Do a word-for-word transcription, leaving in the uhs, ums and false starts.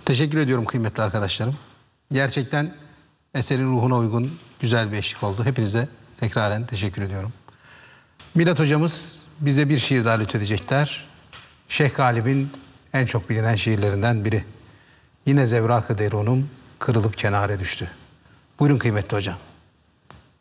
Teşekkür ediyorum kıymetli arkadaşlarım. Gerçekten eserin ruhuna uygun güzel bir eşlik oldu. Hepinize tekraren teşekkür ediyorum. Milat hocamız bize bir şiir daha lütfedecekler. Şeyh Galip'in en çok bilinen şiirlerinden biri. Yine zevrak-ı derunum kırılıp kenara düştü. Buyurun kıymetli hocam.